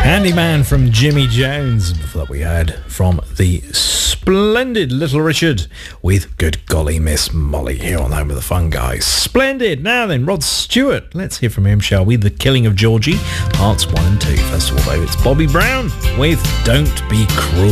Handyman from Jimmy Jones. Before that we heard from the splendid Little Richard with Good Golly Miss Molly here on Home of the Fun Guys. Splendid. Now then, Rod Stewart. Let's hear from him, shall we? The Killing of Georgie, parts 1 and 2. First of all, though, it's Bobby Brown with Don't Be Cruel.